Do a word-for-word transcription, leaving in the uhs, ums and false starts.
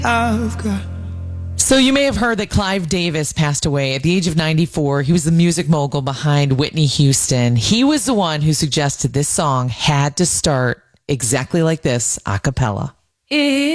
I've got. So you may have heard that Clive Davis passed away at the age of ninety-four. He was the music mogul behind Whitney Houston. He was the one who suggested this song had to start exactly like this, a cappella.